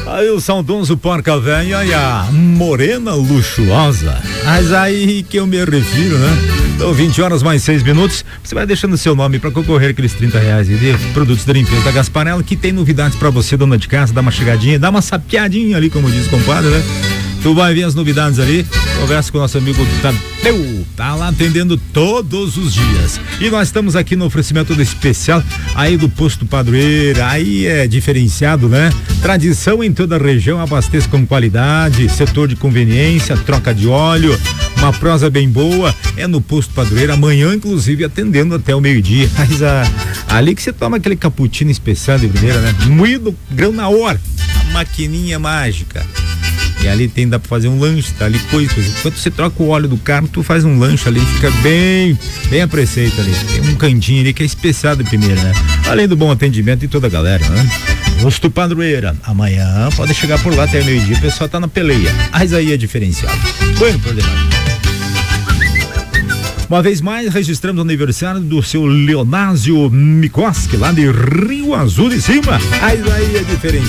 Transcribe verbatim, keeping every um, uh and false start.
Aí o saudoso porca velha e a morena luxuosa. Mas aí que eu me refiro, né? Então, vinte horas mais seis minutos. Você vai deixando seu nome para concorrer aqueles trinta reais de produtos da limpeza da Gasparella, que tem novidades para você, dona de casa. Dá uma chegadinha, dá uma sapiadinha ali, como diz o compadre, né? Tu vai ver as novidades ali. Conversa com o nosso amigo Tadeu, tá lá atendendo todos os dias. E nós estamos aqui no oferecimento do especial aí do Posto Padroeira. Aí é diferenciado, né? Tradição em toda a região, abastece com qualidade, setor de conveniência, troca de óleo, uma prosa bem boa. É no Posto Padroeira, amanhã inclusive atendendo até o meio-dia. Mas a, ali que você toma aquele cappuccino especial de primeira, né? Moído grão na hora, a maquininha mágica. E ali tem, dá pra fazer um lanche, tá ali coisa, coisa. Enquanto você troca o óleo do carro, tu faz um lanche ali, fica bem, bem a preceito ali. Tem um cantinho ali que é especial de primeira, né? Além do bom atendimento de toda a galera, né? Posto Padroeira, amanhã pode chegar por lá até meio-dia, o pessoal tá na peleia. Mas aí é diferenciado. Bueno, por demais. Uma vez mais, registramos o aniversário do seu Leonásio Mikoski, lá de Rio Azul de Cima. Mas aí é diferenciado.